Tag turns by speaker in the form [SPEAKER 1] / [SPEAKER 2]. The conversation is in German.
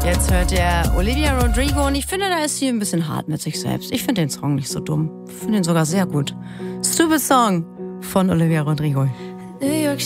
[SPEAKER 1] Jetzt hört ihr Olivia Rodrigo und ich finde, da ist sie ein bisschen hart mit sich selbst. Ich finde den Song nicht so dumm. Ich finde ihn sogar sehr gut. Stupid Song von Olivia Rodrigo.
[SPEAKER 2] New York